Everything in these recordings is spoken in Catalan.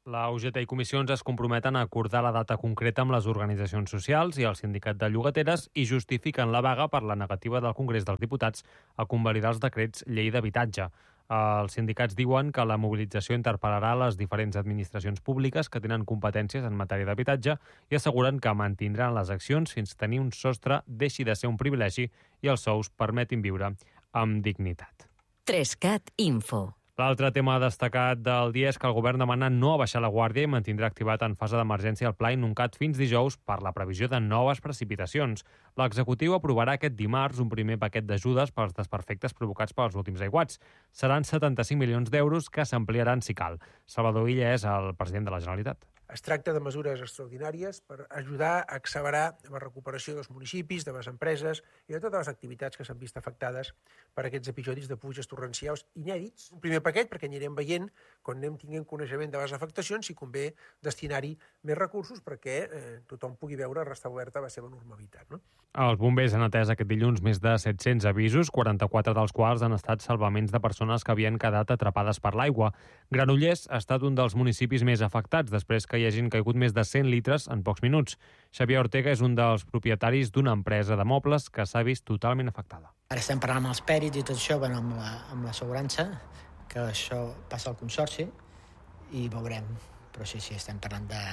La UGT i comissions es comprometen a acordar la data concreta amb les organitzacions socials i el sindicat de llogateres i justifiquen la vaga per la negativa del Congrés dels Diputats a convalidar els decrets llei d'habitatge. Els sindicats diuen que la mobilització interpel·larà les diferents administracions públiques que tenen competències en matèria d'habitatge i asseguren que mantindran les accions fins tenir un sostre deixi de ser un privilegi i els sous permetin viure amb dignitat. 3CAT Info. L'altre tema destacat del dia és que el govern demana no abaixar la guàrdia i mantindrà activat en fase d'emergència el pla Inuncat fins dijous per la previsió de noves precipitacions. L'executiu aprovarà aquest dimarts un primer paquet d'ajudes pels desperfectes provocats pels últims aiguats. Seran 75 milions d'euros que s'ampliaran si cal. Salvador Illa és el president de la Generalitat. Es tracta de mesures extraordinàries per ajudar a accelerar la recuperació dels municipis, de les empreses i de totes les activitats que s'han vist afectades per aquests episodis de pluges torrencials inèdits. Un primer paquet perquè anirem veient, quan anem tinguent coneixement de les afectacions, si convé destinar-hi més recursos perquè tothom pugui veure restablerta la seva normalitat. No? Els bombers han atès aquest dilluns més de 700 avisos, 44 dels quals han estat salvaments de persones que havien quedat atrapades per l'aigua. Granollers ha estat un dels municipis més afectats després que hi hagin caigut més de 100 litres en pocs minuts. Xavier Ortega és un dels propietaris d'una empresa de mobles que s'ha vist totalment afectada. Ara estem parlant amb els pèrits i tot això, amb l'assegurança, que això passa al consorci i veurem. Però sí, estem parlant de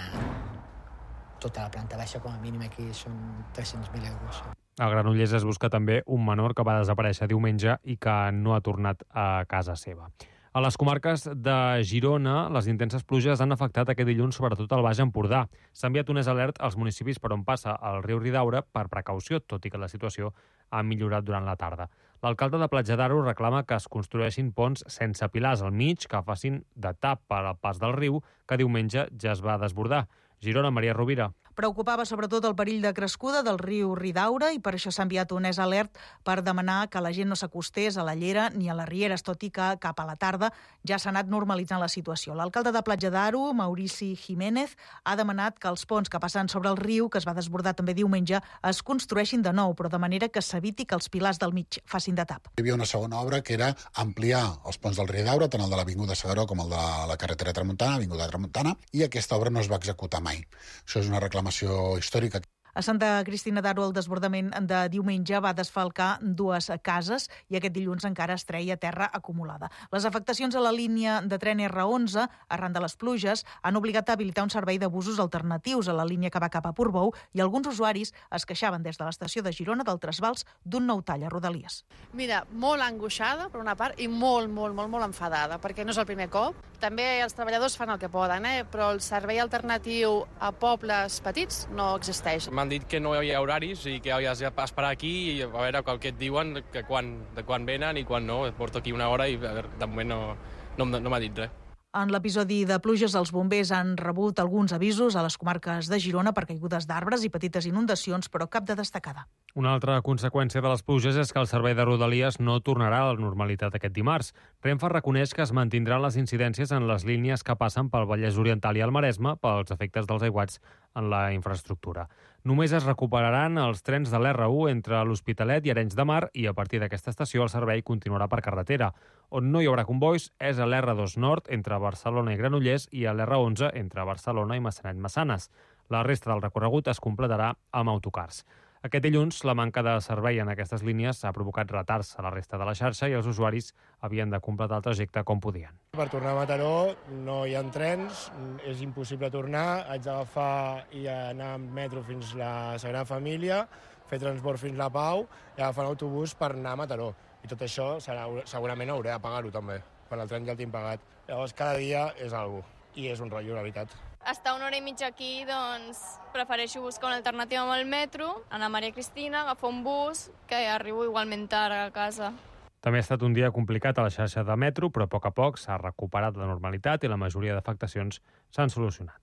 tota la planta baixa, com a mínim aquí són 300.000 euros. A Granollers es busca també un menor que va desaparèixer diumenge i que no ha tornat a casa seva. A les comarques de Girona, les intenses pluges han afectat aquest dilluns sobretot al Baix Empordà. S'ha enviat un alert als municipis per on passa el riu Ridaura per precaució, tot i que la situació ha millorat durant la tarda. L'alcalde de Platja d'Aro reclama que es construeixin ponts sense pilars al mig que facin de tap per al pas del riu, que diumenge ja es va desbordar. Girona, Maria Rovira. Preocupava sobretot el perill de crescuda del riu Ridaura i per això s'ha enviat un alert per demanar que la gent no s'acostés a la llera ni a les rieres, tot i que cap a la tarda ja s'ha anat normalitzant la situació. L'alcalde de Platja d'Aro, Maurici Jiménez, ha demanat que els ponts que passen sobre el riu, que es va desbordar també diumenge, es construeixin de nou, però de manera que s'eviti que els pilars del mig facin de tap. Hi havia una segona obra que era ampliar els ponts del Ridaura, tant el de l'Avinguda Segaró com el de la carretera Tramuntana, Avinguda Tramuntana, i aquesta obra no es va executar mai. Això és una reclamació històrica. A Santa Cristina d'Aro el desbordament de diumenge va desfalcar 2 cases i aquest dilluns encara es treia terra acumulada. Les afectacions a la línia de tren R11, arran de les pluges, han obligat a habilitar un servei de busos alternatius a la línia que va cap a Portbou i alguns usuaris es queixaven des de l'estació de Girona del trasbals d'un nou tall a Rodalies. Mira, molt angoixada per una part i molt enfadada, perquè no és el primer cop. També els treballadors fan el que poden, però el servei alternatiu a pobles petits no existeix. M'han dit que no hi havia horaris i que havies d'esperar aquí i a veure què et diuen, de quan venen i quan no. Porto aquí una hora i a veure, de moment no m'ha dit res. En l'episodi de pluges, els bombers han rebut alguns avisos a les comarques de Girona per caigudes d'arbres i petites inundacions, però cap de destacada. Una altra conseqüència de les pluges és que el servei de Rodalies no tornarà a la normalitat aquest dimarts. Renfe reconeix que es mantindran les incidències en les línies que passen pel Vallès Oriental i el Maresme pels efectes dels aiguats en la infraestructura. Només es recuperaran els trens de l'R1 entre l'Hospitalet i Arenys de Mar i a partir d'aquesta estació el servei continuarà per carretera. On no hi haurà combois és a l'R2 Nord entre Barcelona i Granollers i a l'R11 entre Barcelona i Massanet-Massanes. La resta del recorregut es completarà amb autocars. Aquest dilluns, la manca de servei en aquestes línies ha provocat retards a la resta de la xarxa i els usuaris havien de completar el trajecte com podien. Per tornar a Mataró no hi ha trens, és impossible tornar, haig d'agafar i anar amb metro fins la Sagrada Família, fer transport fins la Pau i agafar l'autobús per anar a Mataró. I tot això segurament hauré de pagar-ho també, quan el tren ja el tinc pagat. Llavors cada dia és alguna cosa i és un rotllo, la veritat. Estar una hora i mitja aquí, doncs prefereixo buscar una alternativa amb el metro, anar a Maria Cristina, agafar un bus, que arribo igualment tard a casa. També ha estat un dia complicat a la xarxa de metro, però a poc s'ha recuperat la normalitat i la majoria d'afectacions s'han solucionat.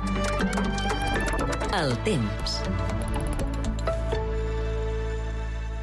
El temps.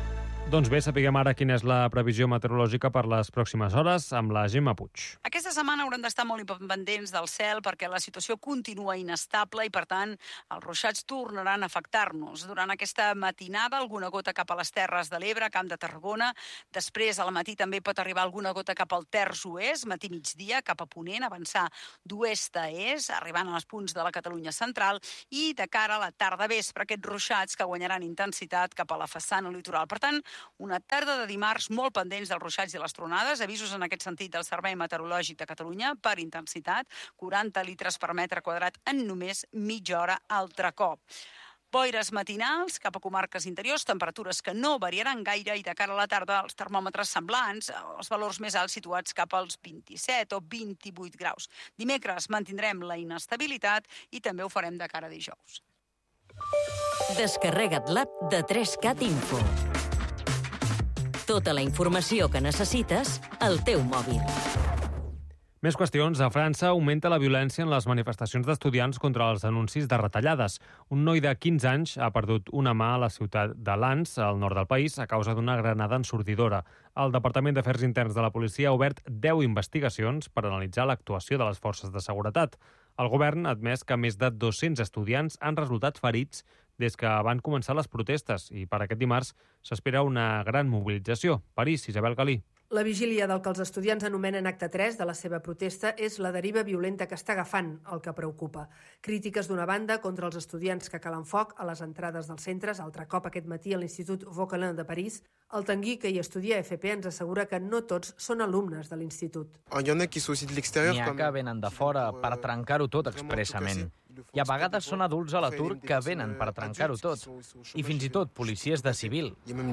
Doncs bé, sapiguem ara quina és la previsió meteorològica per les pròximes hores amb la Gemma Puig. Aquesta setmana haurem d'estar molt pendents del cel perquè la situació continua inestable i, per tant, els ruixats tornaran a afectar-nos. Durant aquesta matinada, alguna gota cap a les Terres de l'Ebre, Camp de Tarragona. Després, al matí, també pot arribar alguna gota cap al terç oest, matí-migdia, cap a ponent, avançar d'oest a est, arribant als punts de la Catalunya central, i de cara a la tarda vespre, aquests ruixats que guanyaran intensitat cap a la façana litoral. Per tant, una tarda de dimarts molt pendents dels ruixats i les tronades. Avisos en aquest sentit del Servei Meteorològic de Catalunya per intensitat, 40 litres per metre quadrat en només mitja hora altre cop. Boires matinals cap a comarques interiors, temperatures que no variaran gaire i de cara a la tarda els termòmetres semblants, els valors més alts situats cap als 27 o 28 graus. Dimecres mantindrem la inestabilitat i també ho farem de cara a dijous. Descarrega't l'app de 3CAT Info. Tota la informació que necessites al teu mòbil. Més qüestions. A França augmenta la violència en les manifestacions d'estudiants contra els anuncis de retallades. Un noi de 15 anys ha perdut una mà a la ciutat de Lens, al nord del país, a causa d'una granada ensordidora. El Departament d'Afers Interns de la policia ha obert 10 investigacions per analitzar l'actuació de les forces de seguretat. El govern ha admès que més de 200 estudiants han resultat ferits des que van començar les protestes i per aquest dimarts s'espera una gran mobilització. París, Isabel Galí. La vigília del que els estudiants anomenen acte 3 de la seva protesta és la deriva violenta que està agafant, el que preocupa. Crítiques d'una banda contra els estudiants que calen foc a les entrades dels centres. Altre cop aquest matí a l'Institut Vauquelin de París. El Tanguy, que hi estudia a FP, ens assegura que no tots són alumnes de l'institut. N'hi ha que venen de fora per trencar-ho tot expressament. I a vegades són adults a l'atur que venen per trencar-ho tot. I fins i tot policies de civil.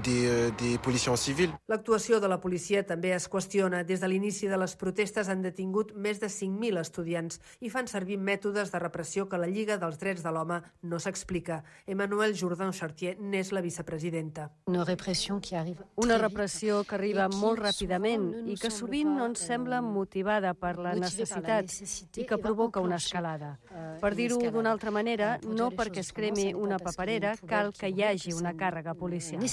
L'actuació de la policia també es qüestiona. Des de l'inici de les protestes han detingut més de 5.000 estudiants i fan servir mètodes de repressió que la Lliga dels Drets de l'Home no s'explica. Emmanuelle Jourdan-Chartier n'és la vicepresidenta. Una repressió que arriba molt ràpidament i que sovint no ens sembla motivada per la necessitat i que provoca una escalada. Per dir-ho d'una altra manera, no perquè es cremi una paperera, cal que hi hagi una càrrega policial.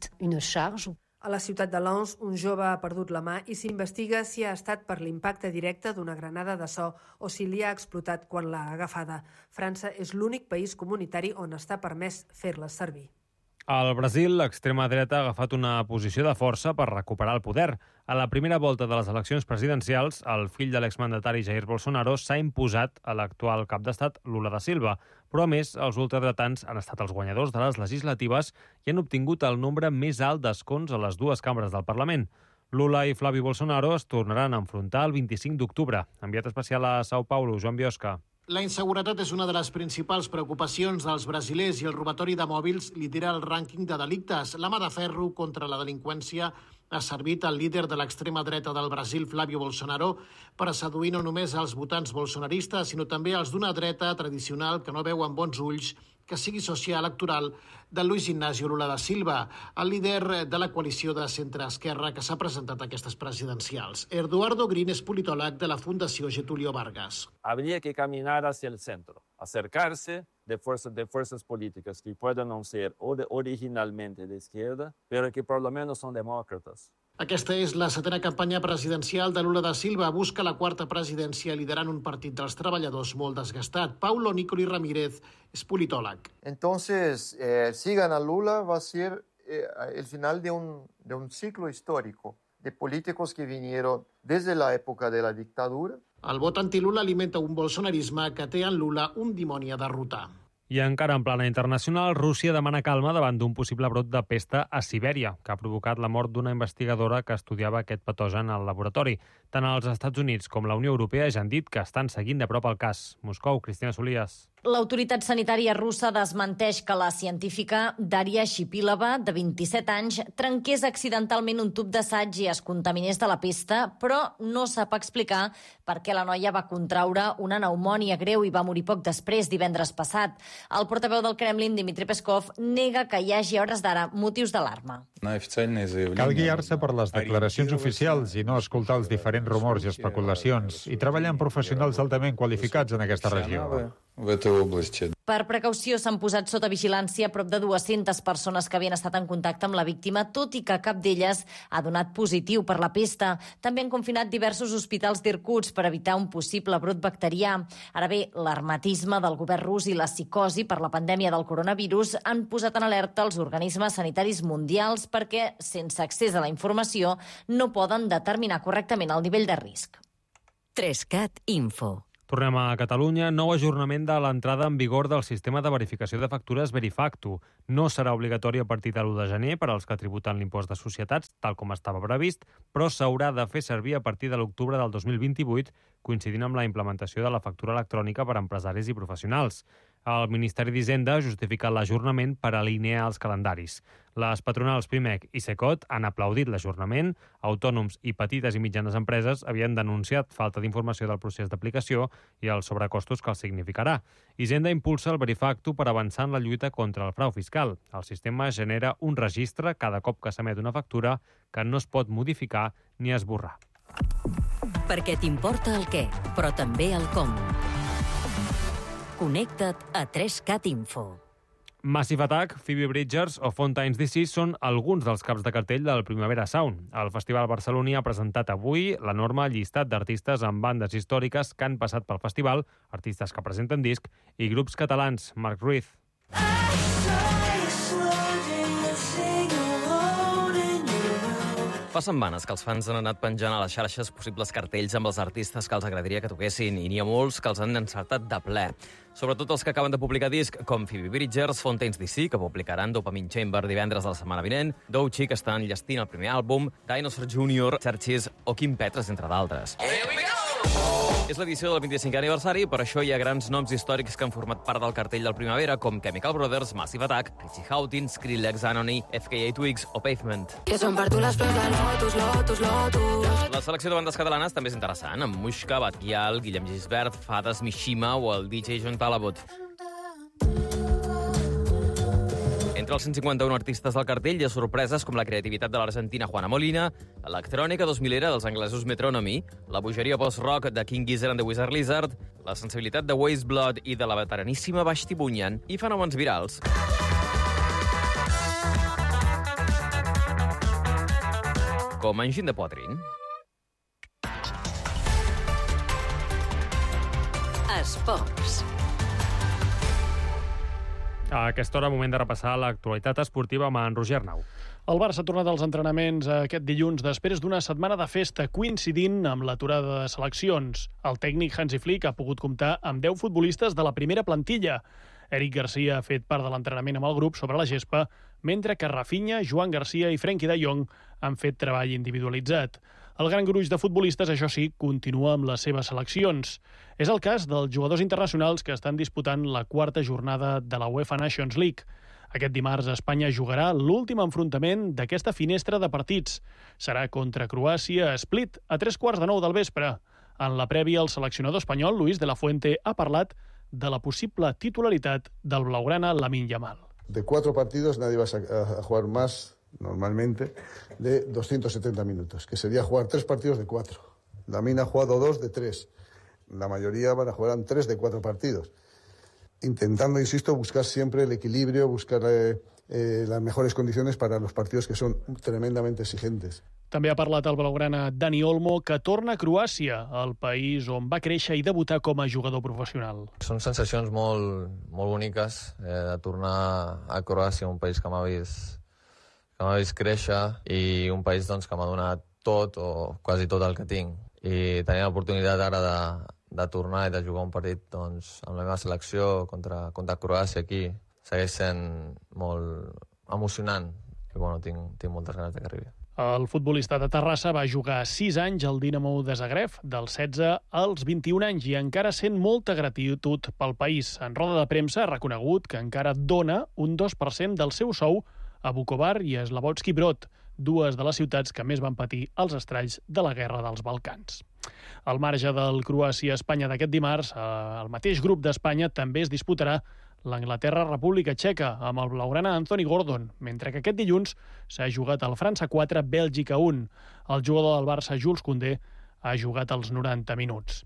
A la ciutat de Lens, un jove ha perdut la mà i s'investiga si ha estat per l'impacte directe d'una granada de so o si li ha explotat quan l'ha agafada. França és l'únic país comunitari on està permès fer-les servir. Al Brasil, l'extrema dreta ha agafat una posició de força per recuperar el poder. A la primera volta de les eleccions presidencials, el fill de l'exmandatari Jair Bolsonaro s'ha imposat a l'actual cap d'estat Lula da Silva. Però, a més, els ultradretans han estat els guanyadors de les legislatives i han obtingut el nombre més alt d'escons a les dues cambres del Parlament. Lula i Flavio Bolsonaro es tornaran a enfrontar el 25 d'octubre. Enviat especial a São Paulo, Joan Biosca. La inseguretat és una de les principals preocupacions dels brasilers i el robatori de mòbils lidera el rànquing de delictes. La mà de ferro contra la delinqüència ha servit al líder de l'extrema dreta del Brasil, Flavio Bolsonaro, per seduir no només els votants bolsonaristes, sinó també els d'una dreta tradicional que no veu amb bons ulls que sigui soci electoral de Luis Inácio Lula da Silva, el líder de la coalició de centre-esquerra que s'ha presentat a aquestes presidencials. Eduardo Green és politòleg de la Fundació Getúlio Vargas. Habría que caminar hacia el centro, acercarse de fuerzas políticas que puedan no ser originalmente de izquierda, pero que por lo menos son demócratas. Aquesta és la setena campanya presidencial de Lula da Silva. Busca la quarta presidència liderant un partit dels treballadors molt desgastat. Paulo Nicoli Ramírez és politòleg. Entonces, si gana Lula va a ser el final de un ciclo histórico de políticos que vinieron desde la época de la dictadura. El vot anti-Lula alimenta un bolsonarisme que té en Lula un dimoni a derrotar. I encara en plana internacional, Rússia demana calma davant d'un possible brot de pesta a Sibèria, que ha provocat la mort d'una investigadora que estudiava aquest patogen al laboratori. Tant els Estats Units com la Unió Europea ja han dit que estan seguint de prop el cas. Moscou, Cristina Solías. L'autoritat sanitària russa desmenteix que la científica Daria Shipilova, de 27 anys, trenqués accidentalment un tub d'assaig i es contaminés de la pesta, però no sap explicar per què la noia va contraure una pneumònia greu i va morir poc després, divendres passat. El portaveu del Kremlin, Dmitry Peskov, nega que hi hagi a hores d'ara motius d'alarma. Cal guiar-se per les declaracions oficials i no escoltar els diferents rumors i especulacions i treballar amb professionals altament qualificats en aquesta regió. Per precaució s'han posat sota vigilància prop de 200 persones que havien estat en contacte amb la víctima, tot i que cap d'elles ha donat positiu per la pesta. També han confinat diversos hospitals d'Irkutsk per evitar un possible brot bacterià. Ara bé, l'hermetisme del govern rus i la psicosi per la pandèmia del coronavirus han posat en alerta els organismes sanitaris mundials perquè, sense accés a la informació, no poden determinar correctament el nivell de risc. 3CAT Info. Tornem a Catalunya. Nou ajornament de l'entrada en vigor del sistema de verificació de factures Verifactu. No serà obligatori a partir de l'1 de gener per als que tributen l'impost de societats, tal com estava previst, però s'haurà de fer servir a partir de l'octubre del 2028, coincidint amb la implementació de la factura electrònica per a empresaris i professionals. El Ministeri d'Hisenda ha justificat l'ajornament per alinear els calendaris. Les patronals Pimec i Secot han aplaudit l'ajornament. Autònoms i petites i mitjanes empreses havien denunciat falta d'informació del procés d'aplicació i els sobrecostos que el significarà. Hisenda impulsa el Verifactu per avançar en la lluita contra el frau fiscal. El sistema genera un registre cada cop que s'emet una factura que no es pot modificar ni esborrar. Perquè t'importa el què, però també el com. Connecta't a 3CAT Info. Massive Attack, Phoebe Bridgers o Fontaines DC són alguns dels caps de cartell del Primavera Sound. El Festival Barceloní ha presentat avui l'enorme llistat d'artistes amb bandes històriques que han passat pel festival, artistes que presenten disc i grups catalans. Marc Ruiz. Fa setmanes que els fans han anat penjant a les xarxes possibles cartells amb els artistes que els agradaria que toquessin, i n'hi ha molts que els han encertat de ple. Sobretot els que acaben de publicar disc, com Phoebe Bridgers, Fontaines DC, que publicaran Dopamine Chamber divendres de la setmana vinent, Doechii, que està enllestint el primer àlbum, Dinosaur Jr., Churches o Kim Petras, entre d'altres. És l'edició del 25è aniversari, per això hi ha grans noms històrics que han format part del cartell del Primavera, com Chemical Brothers, Massive Attack, Richie Houghton, Skrillex, Anony, FKA Twigs o Pavement. Que són per tu les flors del Lotus. La selecció de bandes catalanes també és interessant, amb Mushka, Batguial, Guillem Gisbert, Fades, Mishima o el DJ John Talabot. Entre els 151 artistes del cartell hi ha sorpreses com la creativitat de l'argentina Juana Molina, l'electrònica 2000era dels anglesos Metronomy, la bogeria post-rock de King Gizzard and the Wizard Lizard, la sensibilitat de Waste Blood i de la veteraníssima Vashti Bunyan i fenòmens virals. Com Engine de Potrin. Esports. A aquesta hora, moment de repassar l'actualitat esportiva amb en Roger Arnau. El Barça ha tornat als entrenaments aquest dilluns després d'una setmana de festa coincidint amb l'aturada de seleccions. El tècnic Hansi Flick ha pogut comptar amb 10 futbolistes de la primera plantilla. Eric Garcia ha fet part de l'entrenament amb el grup sobre la gespa, mentre que Rafinha, Joan Garcia i Frenkie de Jong han fet treball individualitzat. El gran gruix de futbolistes, això sí, continua amb les seves seleccions. És el cas dels jugadors internacionals que estan disputant la quarta jornada de la UEFA Nations League. Aquest dimarts Espanya jugarà l'últim enfrontament d'aquesta finestra de partits. Serà contra Croàcia a Split a 15:45 del vespre. En la prèvia, el seleccionador espanyol, Luis de la Fuente, ha parlat de la possible titularitat del blaugrana Lamine Yamal. De 4 partidos nadie va a jugar más normalmente de 270 minutos, que sería jugar 3 partidos de 4. Lamine ha jugado 2 de 3. La mayoría van a jugar 3 de 4 partidos. Intentando, insisto, buscar siempre el equilibrio, buscar las mejores condiciones para los partidos que son tremendamente exigentes. També ha parlat el blaugrana Dani Olmo, que torna a Croàcia, el país on va créixer i debutar com a jugador professional. Són sensacions molt boniques de tornar a Croàcia, un país que m'ha vist créixer i un país doncs, que m'ha donat tot o quasi tot el que tinc. I tenir l'oportunitat ara de tornar i de jugar un partit doncs, amb la meva selecció contra Croàcia aquí segueix sent molt emocionant i bueno, tinc moltes ganes de que arribi. El futbolista de Terrassa va jugar 6 anys al Dinamo de Zagreb, dels 16 als 21 anys, i encara sent molta gratitud pel país. En roda de premsa ha reconegut que encara dona un 2% del seu sou a Vukovar i a Slavotski Brod, dues de les ciutats que més van patir els estralls de la Guerra dels Balcans. Al marge del Croàcia-Espanya d'aquest dimarts, el mateix grup d'Espanya també es disputarà l'Anglaterra-República Txeca amb el blaugrana Anthony Gordon, mentre que aquest dilluns s'ha jugat el França 4, Bèlgica 1. El jugador del Barça, Jules Koundé, ha jugat els 90 minuts.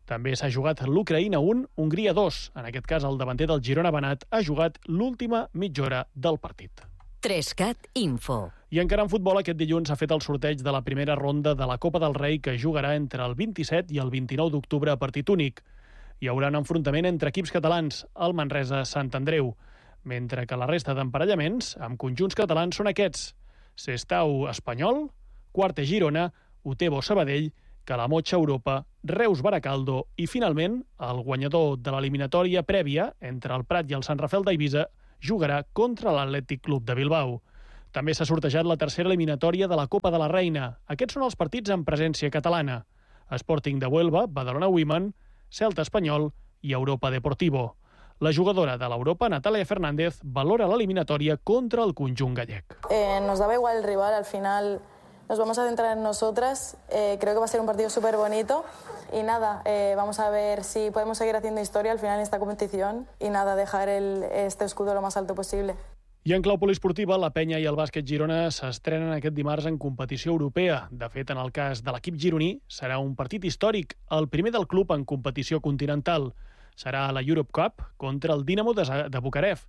També s'ha jugat l'Ucraïna 1, Hongria 2. En aquest cas, el davanter del Girona Banat ha jugat l'última mitja hora del partit. 3CAT Info. I encara en futbol, aquest dilluns s'ha fet el sorteig de la primera ronda de la Copa del Rei, que jugarà entre el 27 i el 29 d'octubre a partit únic. Hi haurà un enfrontament entre equips catalans, el Manresa-Sant Andreu, mentre que la resta d'emparellaments amb conjunts catalans són aquests: Sestao Espanyol, Quarte Girona, Utebo Sabadell, Calamotxa Europa, Reus Baracaldo i, finalment, el guanyador de l'eliminatòria prèvia entre el Prat i el Sant Rafel d'Eivissa jugarà contra l'Atlètic Club de Bilbao. També s'ha sortejat la tercera eliminatòria de la Copa de la Reina. Aquests són els partits amb presència catalana: Sporting de Huelva, Badalona Women, Celta Espanyol i Europa Deportivo. La jugadora de l'Europa, Natalia Fernández, valora l'eliminatòria contra el conjunt gallec. Nos daba igual el rival, al final nos vamos a centrar en nosotras. Creo que va a ser un partido súper bonito y nada, vamos a ver si podemos seguir haciendo historia al final en esta competición y nada, dejar este escudo lo más alto posible. I en clau poliesportiva, la Penya i el bàsquet Girona s'estrenen aquest dimarts en competició europea. De fet, en el cas de l'equip gironí, serà un partit històric, el primer del club en competició continental. Serà a la Europe Cup contra el Dinamo de Bucarest.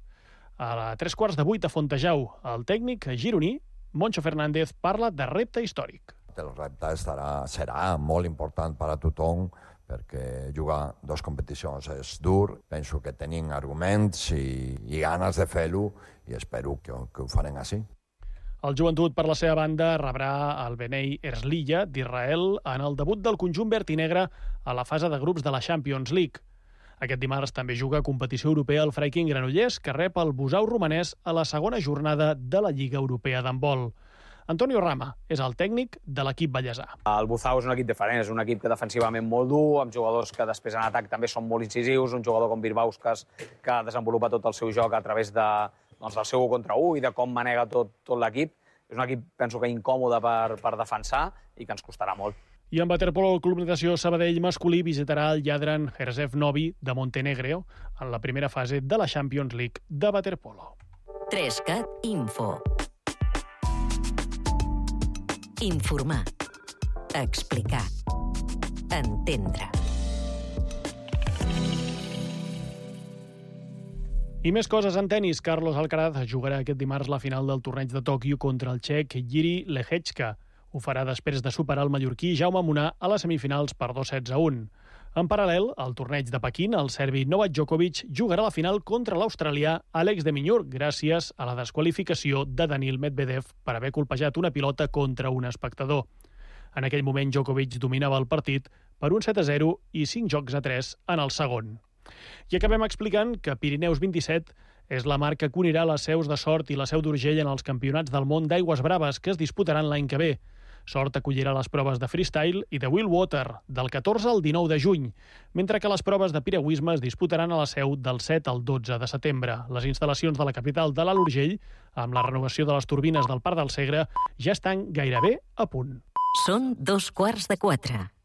A 7:45 a Fontejau, el tècnic gironí, Moncho Fernández, parla de repte històric. El repte serà molt important per a tothom, perquè jugar dues competicions és dur. Penso que tenim arguments i ganes de fer-ho i espero que ho farem així. El Joventut, per la seva banda, rebrà el Bnei Herzliya d'Israel en el debut del conjunt verd i negre a la fase de grups de la Champions League. Aquest dimarts també juga a competició europea el Freiking Granollers, que rep el Busau romanès a la segona jornada de la Lliga Europea d'handbol. Antonio Rama és el tècnic de l'equip vallesà. El Buzau és un equip diferent, és un equip que defensivament molt dur, amb jugadors que després en atac també són molt incisius, un jugador com Birbauskas que desenvolupa tot el seu joc a través del seu 1 contra 1 i de com manega tot l'equip. És un equip, penso que incòmode per defensar i que ens costarà molt. I en waterpolo, el Club Natació Sabadell masculí visitarà el Jadran Herzev Novi de Montenegro en la primera fase de la Champions League de waterpolo. 3CAT Info. Informar. Explicar. Entendre. I més coses en tenis. Carlos Alcaraz jugarà aquest dimarts la final del torneig de Tòquio contra el txec Jiri Lehečka. Ho farà després de superar el mallorquí Jaume Munar a les semifinals per 2-7-1. En paral·lel, al torneig de Pequín, el serbi Novak Djokovic jugarà la final contra l'australià Alex de Minaur gràcies a la desqualificació de Daniil Medvedev per haver colpejat una pilota contra un espectador. En aquell moment, Djokovic dominava el partit per un 7-0 i 5-3 en el segon. I acabem explicant que Pirineus 27 és la marca que unirà les seus de Sort i la seu d'Urgell en els campionats del món d'aigües braves que es disputaran l'any que ve. Sort acollirà les proves de freestyle i de wheelwater del 14 al 19 de juny, mentre que les proves de piragüisme es disputaran a la seu del 7 al 12 de setembre. Les instal·lacions de la capital de l'Alt Urgell, amb la renovació de les turbines del Parc del Segre, ja estan gairebé a punt. Són 3:15.